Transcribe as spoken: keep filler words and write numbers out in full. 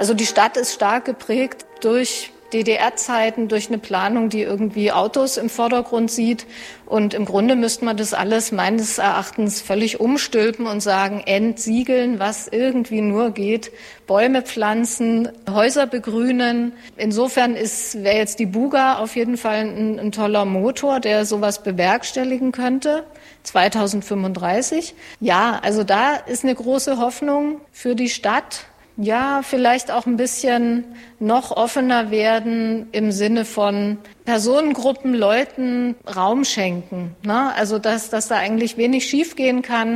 Also die Stadt ist stark geprägt durch D D R-Zeiten, durch eine Planung, die irgendwie Autos im Vordergrund sieht. Und im Grunde müsste man das alles meines Erachtens völlig umstülpen und sagen, entsiegeln, was irgendwie nur geht, Bäume pflanzen, Häuser begrünen. Insofern ist, wäre jetzt die Buga auf jeden Fall ein, ein toller Motor, der sowas bewerkstelligen könnte. zweitausendfünfunddreißig. Ja, also da ist eine große Hoffnung für die Stadt. Ja, vielleicht auch ein bisschen noch offener werden im Sinne von Personengruppen, Leuten Raum schenken, ne? Also dass, dass da eigentlich wenig schiefgehen kann.